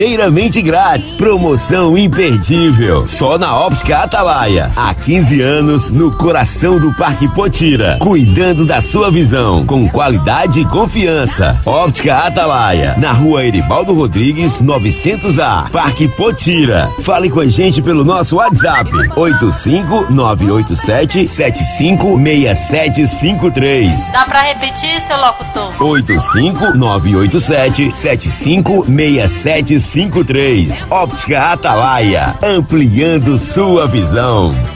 inteiramente grátis. Promoção imperdível. Só na Óptica Atalaia. Há 15 anos no coração do Parque Potira. Cuidando da sua visão. Com qualidade e confiança. Óptica Atalaia. Na rua Eribaldo Rodrigues, 900A. Parque Potira. Fale com a gente pelo nosso WhatsApp. 85987756753. Dá pra repetir, seu locutor? 85987756753. Óptica Atalaia, ampliando sua visão.